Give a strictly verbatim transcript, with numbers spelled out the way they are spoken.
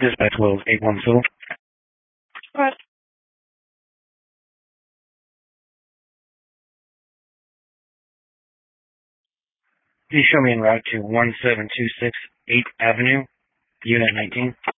Dispatch Wells eight one two. Alright. Please show me en route to one seven two six eighth Avenue, Unit nineteen.